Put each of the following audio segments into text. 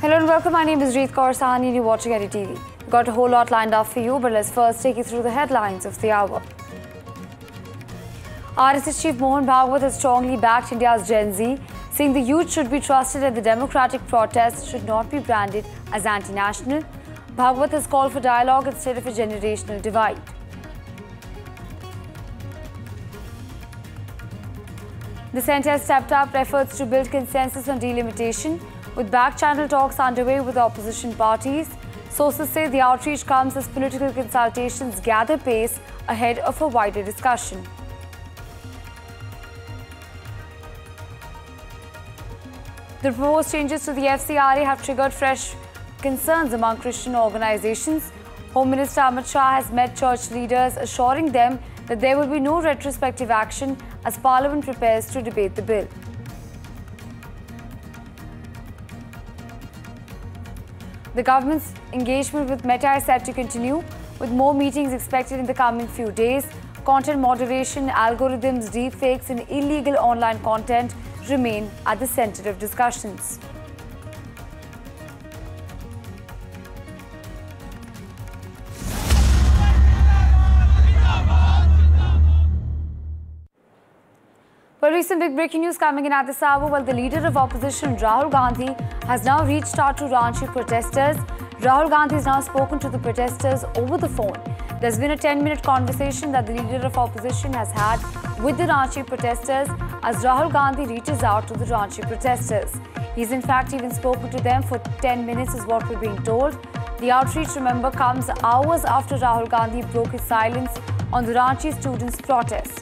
Hello and welcome. My name is Reet Kaur Sahani and you're watching NDTV. We've got a whole lot lined up for you, but let's first take you through the headlines of the hour. RSS Chief Mohan Bhagwat has strongly backed India's Gen Z, saying the youth should be trusted and the democratic protests should not be branded as anti-national. Bhagwat has called for dialogue instead of a generational divide. The centre has stepped up efforts to build consensus on delimitation, with back-channel talks underway with opposition parties. Sources say the outreach comes as political consultations gather pace ahead of a wider discussion. The proposed changes to the FCRA have triggered fresh concerns among Christian organizations. Home Minister Amit Shah has met church leaders, assuring them that there will be no retrospective action as Parliament prepares to debate the bill. The government's engagement with Meta is set to continue, with more meetings expected in the coming few days. Content moderation, algorithms, deepfakes and illegal online content remain at the centre of discussions. Well, recent big breaking news coming in at this hour. Well, the leader of opposition, Rahul Gandhi, has now reached out to Ranchi protesters. Rahul Gandhi has now spoken to the protesters over the phone. There's been a 10-minute conversation that the leader of opposition has had with the Ranchi protesters as Rahul Gandhi reaches out to the Ranchi protesters. He's in fact even spoken to them for 10 minutes is what we're being told. The outreach, remember, comes hours after Rahul Gandhi broke his silence on the Ranchi students' protest.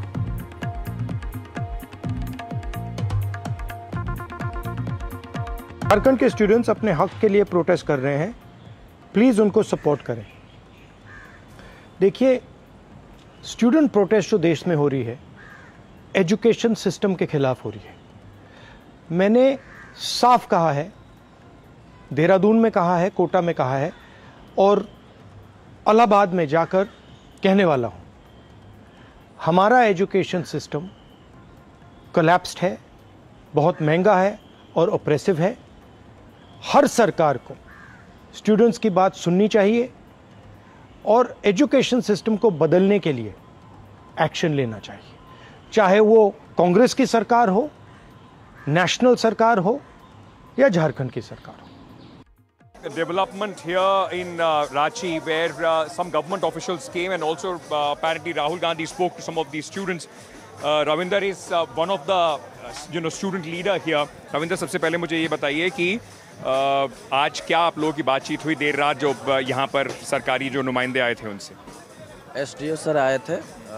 Jharkhand के students अपने हक के लिए protest कर रहे हैं, please उनको support करें। देखिए, स्टूडेंट प्रोटेस्ट जो देश में हो रही है, एजुकेशन सिस्टम के खिलाफ हो रही है। मैंने साफ कहा है, देहरादून में कहा है, कोटा में कहा है और इलाहाबाद में जाकर कहने वाला हूँ। हमारा एजुकेशन सिस्टम कोलैप्स्ड है, बहुत महंगा है और ऑप्रेसिव है। हर सरकार को स्टूडेंट्स की बात सुननी चाहिए और एजुकेशन सिस्टम को बदलने के लिए एक्शन लेना चाहिए, चाहे वो कांग्रेस की सरकार हो, नेशनल सरकार हो या झारखंड की सरकार हो। Development here in Ranchi, where some government officials came and also apparently Rahul Gandhi spoke to some of these students. Ravinder is one of the student leader here. Ravinder, सबसे पहले मुझे ये बताइए कि आज क्या आप लोगों की बातचीत हुई देर रात जो यहाँ पर सरकारी जो नुमाइंदे आए थे उनसे? SDO सर आए थे।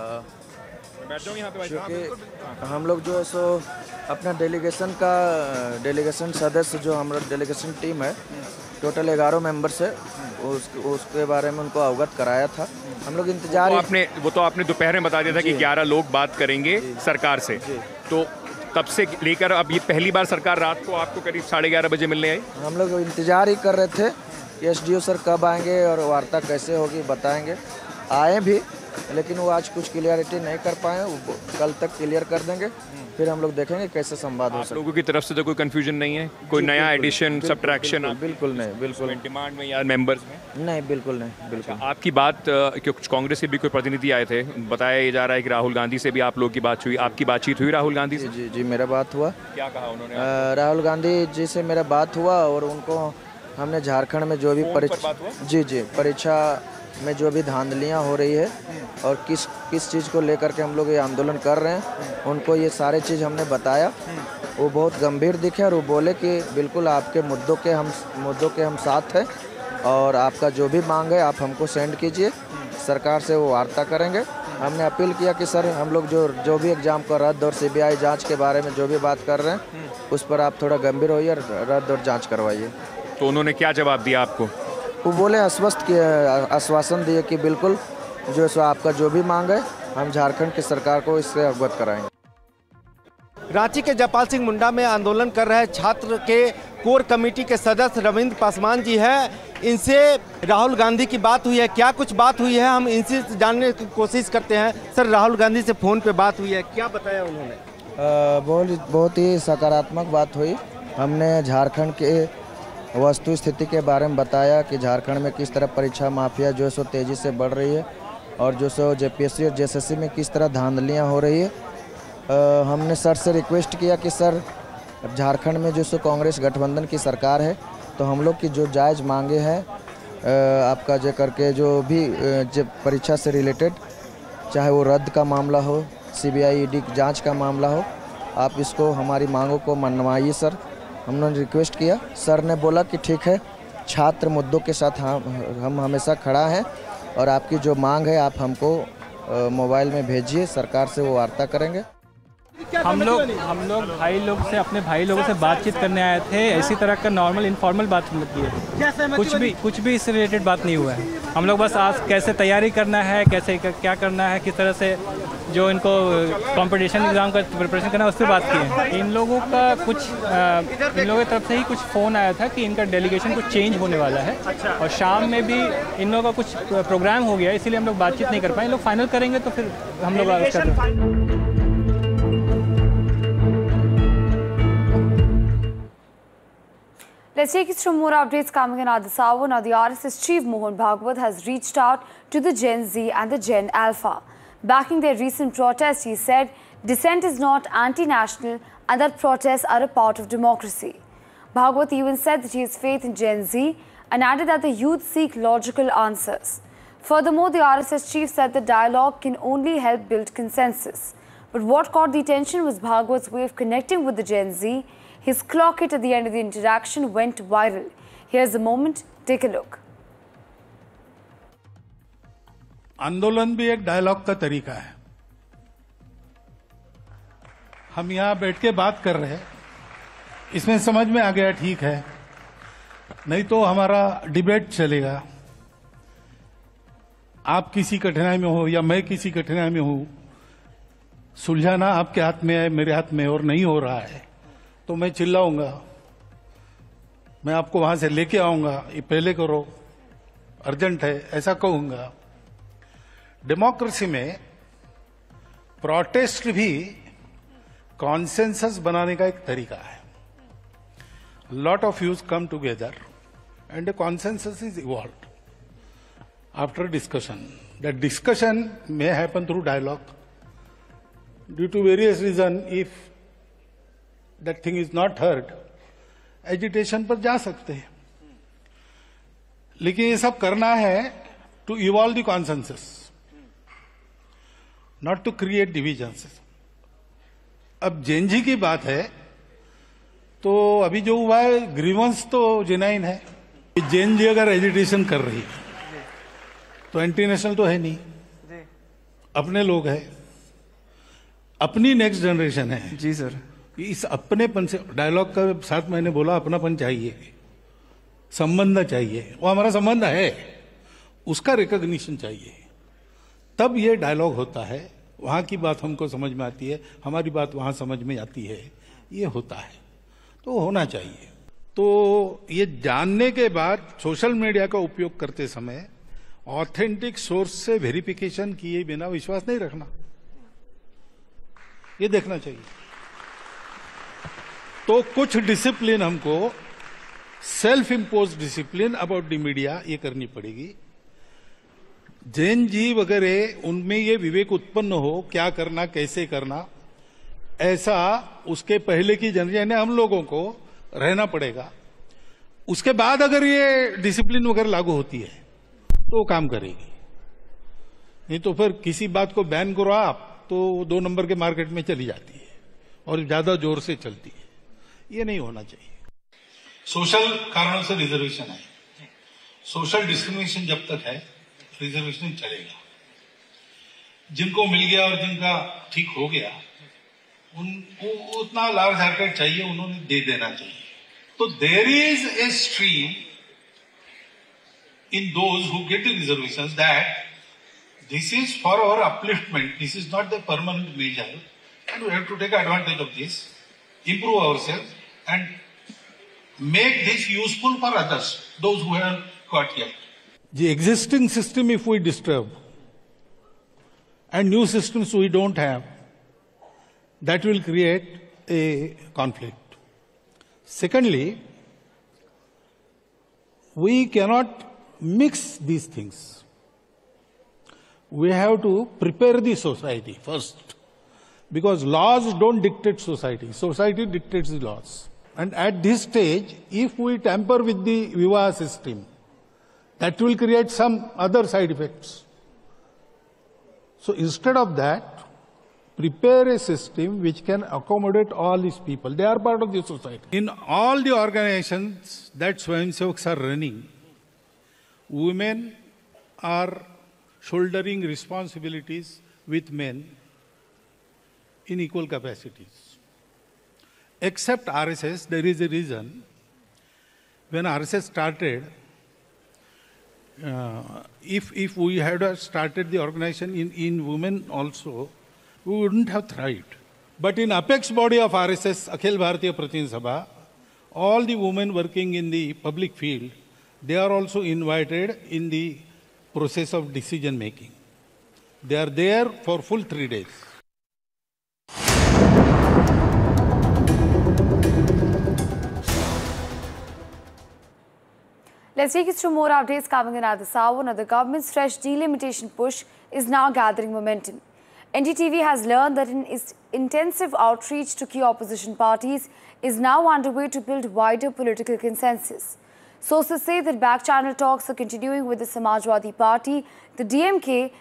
हम लोग जो है सो अपना डेलीगेशन सदस्य जो हमारा डेलीगेशन टीम है, टोटल 11 मेंबर्स है, उसके बारे में उनको अवगत कराया था। हम लोग इंतजार वो तो आपने दोपहर में बता दिया था कि 11 लोग बात करेंगे सरकार से, तो तब से लेकर अब ये पहली बार सरकार रात को आपको करीब 11:30 बजे मिलने आई। हम लोग इंतजार ही कर रहे थे कि SDO सर कब आएंगे और वार्ता कैसे होगी बताएंगे। आए भी, लेकिन वो आज कुछ क्लियरिटी नहीं कर पाए, वो कल तक क्लियर कर देंगे, फिर हम लोग देखेंगे कैसे संवाद हो सकता है। लोगों की तरफ से तो कोई कंफ्यूजन नहीं है, कोई नया एडिशन सब्ट्रैक्शन? बिल्कुल नहीं, बिल्कुल डिमांड में या मेंबर्स में नहीं, बिल्कुल नहीं, बिल्कुल। आपकी बात, क्योंकि कांग्रेस के भी कोई प्रतिनिधि आए थे, बताया जा रहा है कि राहुल गांधी से भी आप लोगों की बात हुई। आपकी बातचीत हुई राहुल गांधी से? जी, मेरा बात हुआ। क्या कहा उन्होंने? राहुल गांधी जी से मेरा बात हुआ और उनको हमने झारखंड में जो भी परीक्षा में जो भी धांधलियाँ हो रही है और किस चीज़ को लेकर के हम लोग ये आंदोलन कर रहे हैं, उनको ये सारे चीज़ हमने बताया। वो बहुत गंभीर दिखे और वो बोले कि बिल्कुल आपके मुद्दों के हम साथ हैं और आपका जो भी मांग है आप हमको सेंड कीजिए, सरकार से वो वार्ता करेंगे। हमने अपील किया कि सर हम लोग जो भी एग्ज़ाम का रद्द और CBI जाँच के बारे में जो भी बात कर रहे हैं उस पर आप थोड़ा गंभीर होइए, रद्द और जाँच करवाइए। तो उन्होंने क्या जवाब दिया आपको? वो बोले आश्वासन दिए कि बिल्कुल जो सो आपका जो भी मांग है हम झारखंड की सरकार को इससे अवगत कराएंगे। रांची के जयपाल सिंह मुंडा में आंदोलन कर रहे छात्र के कोर कमेटी के सदस्य रविंद्र पासवान जी हैं। इनसे राहुल गांधी की बात हुई है, क्या कुछ बात हुई है हम इनसे जानने की कोशिश करते हैं। सर, राहुल गांधी से फ़ोन पे बात हुई है, क्या बताया उन्होंने? बहुत ही सकारात्मक बात हुई। हमने झारखंड के वस्तु स्थिति के बारे में बताया कि झारखंड में किस तरह परीक्षा माफिया जो सो तेज़ी से बढ़ रही है और जो सो जेपीएससी और जेएसएससी में किस तरह धांधलियाँ हो रही है। हमने सर से रिक्वेस्ट किया कि सर झारखंड में जो सो कांग्रेस गठबंधन की सरकार है, तो हम लोग की जो जायज़ मांगे हैं आपका जो करके जो भी परीक्षा से रिलेटेड, चाहे वो रद्द का मामला हो, सीबीआई ईडी जांच का मामला हो, आप इसको हमारी मांगों को मनवाइए सर। हमने रिक्वेस्ट किया, सर ने बोला कि ठीक है, छात्र मुद्दों के साथ हम हमेशा खड़ा हैं और आपकी जो मांग है आप हमको मोबाइल में भेजिए, सरकार से वो वार्ता करेंगे। हम लोग भाई लोग से अपने भाई लोगों से बातचीत करने आए थे। इसी तरह का नॉर्मल इनफॉर्मल बात हम लोग किए, कुछ भी इससे रिलेटेड बात नहीं हुआ है। हम लोग बस आज कैसे तैयारी करना है, कैसे क्या करना है, किस तरह से जो इनको कंपटीशन एग्ज़ाम का प्रिपरेशन करना है, उस पर बात की है। इन लोगों की तरफ से ही कुछ फ़ोन आया था कि इनका डेलीगेशन कुछ चेंज होने वाला है और शाम में भी इन लोगों का कुछ प्रोग्राम हो गया, इसीलिए हम लोग बातचीत नहीं कर पाए। इन लोग फाइनल करेंगे तो फिर हम लोग Let's take you through more updates coming in at this hour. Now, the RSS chief Mohan Bhagwat has reached out to the Gen Z and the Gen Alpha. Backing their recent protest, he said dissent is not anti-national and that protests are a part of democracy. Bhagwat even said that he has faith in Gen Z and added that the youth seek logical answers. Furthermore, the RSS chief said that dialogue can only help build consensus. But what caught the attention was Bhagwat's way of connecting with the Gen Z. His clock hit at the end of the interaction went viral. Here's the moment. Take a look. आंदोलन भी एक dialogue का तरीका है। हम यहां बैठ के बात कर रहे हैं, इसमें समझ में आ गया ठीक है, नहीं तो हमारा डिबेट चलेगा। आप किसी कठिनाई में हो या मैं किसी कठिनाई में हूं, सुलझाना आपके हाथ में है, मेरे हाथ में, और नहीं हो रहा है तो मैं चिल्लाऊंगा, मैं आपको वहां से लेके आऊंगा, ये पहले करो, अर्जेंट है, ऐसा कहूंगा। डेमोक्रेसी में प्रोटेस्ट भी कॉन्सेंसस बनाने का एक तरीका है। Lot of views come together and A consensus is evolved after discussion. That discussion may happen through dialogue due to various reason. If that thing is not heard, agitation पर जा सकते हैं, लेकिन ये सब करना है to evolve the consensus, not to create divisions. अब जेनजी की बात है तो अभी जो हुआ है ग्रीवेंस तो जेन्युइन है। जेनजी अगर एजिटेशन कर रही है तो एंटी नेशनल तो है नहीं, अपने लोग हैं, अपनी नेक्स्ट जनरेशन है। जी सर, इस अपनेपन से डायलॉग का साथ मैंने बोला अपनापन चाहिए, संबंध चाहिए, वो हमारा संबंध है, उसका रिकॉग्निशन चाहिए, तब ये डायलॉग होता है। वहां की बात हमको समझ में आती है, हमारी बात वहां समझ में आती है, ये होता है, तो होना चाहिए। तो ये जानने के बाद सोशल मीडिया का उपयोग करते समय ऑथेंटिक सोर्स से वेरिफिकेशन किए बिना विश्वास नहीं रखना, ये देखना चाहिए। तो कुछ डिसिप्लिन हमको, self impose discipline about the media, ये करनी पड़ेगी। जैन जी वगैरह उनमें ये विवेक उत्पन्न हो क्या करना कैसे करना, ऐसा उसके पहले की जनरेशन हम लोगों को रहना पड़ेगा। उसके बाद अगर ये डिसिप्लिन वगैरह लागू होती है तो काम करेगी, नहीं तो फिर किसी बात को बैन करो आप तो 2 नंबर के मार्केट में चली जाती है और ज्यादा जोर से चलती है, ये नहीं होना चाहिए। सोशल कारणों से रिजर्वेशन है, सोशल डिस्क्रिमिनेशन जब तक है रिजर्वेशन चलेगा। जिनको मिल गया और जिनका ठीक हो गया उनको उतना लार्ज हार्टेड चाहिए, उन्होंने दे देना चाहिए। तो there is a stream in those who get the reservations that this is for our upliftment, this is not the permanent measure, and we have to take advantage of this, improve ourselves and make this useful for others, those who have got here. The existing system if we disturb and new systems we don't have, that will create a conflict. Secondly, we cannot mix these things. We have to prepare the society first, because laws don't dictate society. Society dictates the laws. And at this stage, if we tamper with the Vivaha system, that will create some other side effects. So instead of that, prepare a system which can accommodate all these people. They are part of the society. In all the organizations that Swayamsevaks are running, women are shouldering responsibilities with men in equal capacities. Except RSS, there is a reason. When RSS started, if we had started the organization in women also, we wouldn't have thrived. But in apex body of RSS, Akhil Bharatiya Pratinidhi Sabha, all the women working in the public field, they are also invited in the process of decision making. They are there for full 3 days. Let's take you through more updates coming in at this hour. Now, the government's fresh delimitation push is now gathering momentum. NDTV has learned that its intensive outreach to key opposition parties is now underway to build wider political consensus. Sources say that back-channel talks are continuing with the Samajwadi Party, the DMK,